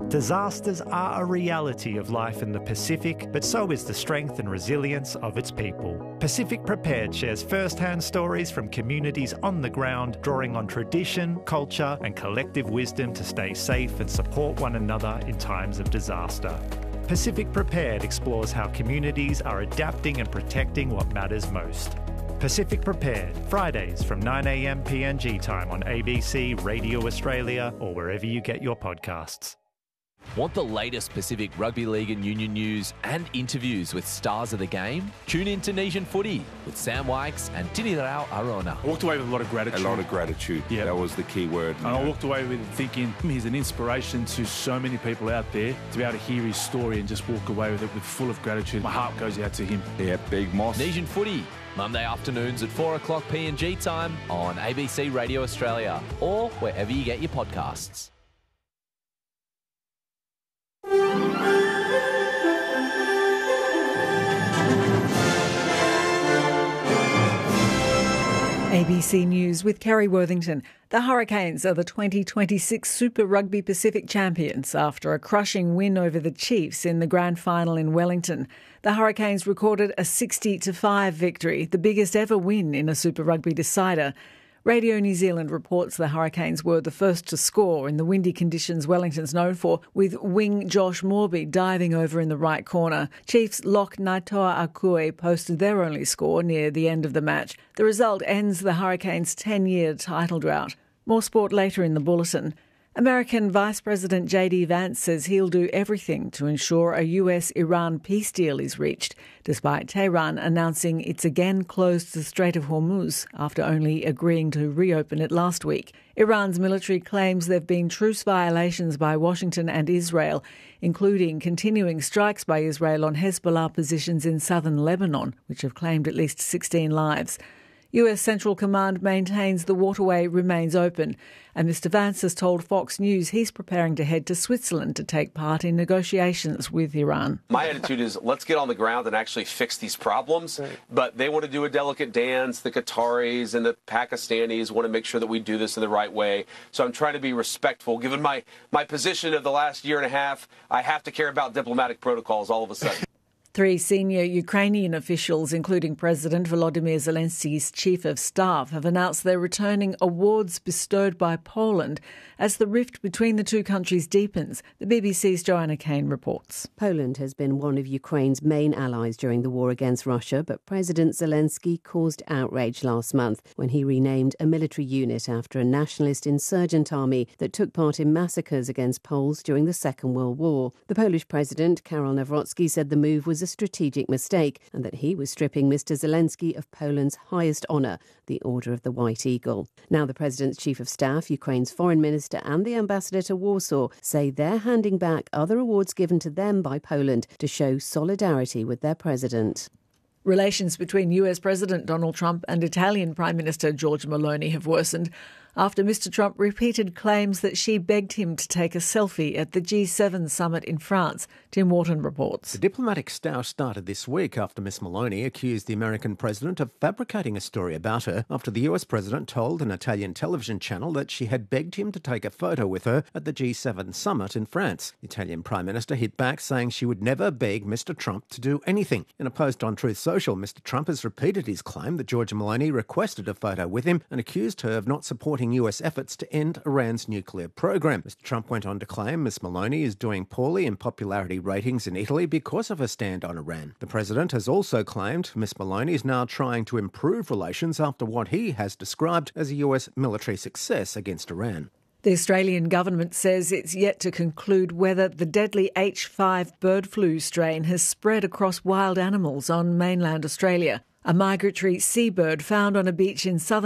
Disasters are a reality of life in the Pacific, but so is the strength and resilience of its people. Pacific Prepared shares first-hand stories from communities on the ground, drawing on tradition, culture, and collective wisdom to stay safe and support one another in times of disaster. Pacific Prepared explores how communities are adapting and protecting what matters most. Pacific Prepared, Fridays from 9 a.m. PNG time on ABC, Radio Australia, or wherever you get your podcasts. Want the latest Pacific Rugby League and Union news and interviews with stars of the game? Tune in to Nation Footy with Sam Wykes and Tinirao Arona. I walked away with a lot of gratitude. A lot of gratitude. Yeah, that was the key word. And I walked away with thinking he's an inspiration to so many people out there to be able to hear his story and just walk away with it with full of gratitude. My heart goes out to him. Yeah, Big Moss. Nation Footy, Monday afternoons at 4 o'clock PNG time on ABC Radio Australia or wherever you get your podcasts. ABC News with Kerry Worthington. The Hurricanes are the 2026 Super Rugby Pacific champions after a crushing win over the Chiefs in the grand final in Wellington. The Hurricanes recorded a 60-5 victory, the biggest ever win in a Super Rugby decider. Radio New Zealand reports the Hurricanes were the first to score in the windy conditions Wellington's known for, with wing Josh Morby diving over in the right corner. Chiefs' Lock Naitoa Akue posted their only score near the end of the match. The result ends the Hurricanes' 10-year title drought. More sport later in the bulletin. American Vice President J.D. Vance says he'll do everything to ensure a US-Iran peace deal is reached, despite Tehran announcing it's again closed the Strait of Hormuz after only agreeing to reopen it last week. Iran's military claims there have been truce violations by Washington and Israel, including continuing strikes by Israel on Hezbollah positions in southern Lebanon, which have claimed at least 16 lives. US Central Command maintains the waterway remains open, and Mr Vance has told Fox News he's preparing to head to Switzerland to take part in negotiations with Iran. My attitude is let's get on the ground and actually fix these problems, but they want to do a delicate dance. The Qataris and the Pakistanis want to make sure that we do this in the right way. So I'm trying to be respectful. Given my position of the last year and a half, I have to care about diplomatic protocols all of a sudden. 3 senior Ukrainian officials, including President Volodymyr Zelensky's chief of staff, have announced they're returning awards bestowed by Poland as the rift between the two countries deepens. The BBC's Joanna Kane reports. Poland has been one of Ukraine's main allies during the war against Russia, but President Zelensky caused outrage last month when he renamed a military unit after a nationalist insurgent army that took part in massacres against Poles during the Second World War. The Polish president, Karol Nawrocki, said the move was a strategic mistake and that he was stripping Mr Zelensky of Poland's highest honour, the Order of the White Eagle. Now the president's chief of staff, Ukraine's foreign minister and the ambassador to Warsaw say they're handing back other awards given to them by Poland to show solidarity with their president. Relations between US President Donald Trump and Italian Prime Minister Giorgia Meloni have worsened after Mr Trump repeated claims that she begged him to take a selfie at the G7 summit in France. Tim Wharton reports. The diplomatic stoush started this week after Ms Meloni accused the American president of fabricating a story about her after the US president told an Italian television channel that she had begged him to take a photo with her at the G7 summit in France. The Italian Prime Minister hit back, saying she would never beg Mr Trump to do anything. In a post on Truth Social, Mr Trump has repeated his claim that Giorgia Meloni requested a photo with him and accused her of not supporting US efforts to end Iran's nuclear program. Mr Trump went on to claim Ms Meloni is doing poorly in popularity ratings in Italy because of her stand on Iran. The president has also claimed Ms Meloni is now trying to improve relations after what he has described as a US military success against Iran. The Australian government says it's yet to conclude whether the deadly H5 bird flu strain has spread across wild animals on mainland Australia. A migratory seabird found on a beach in southern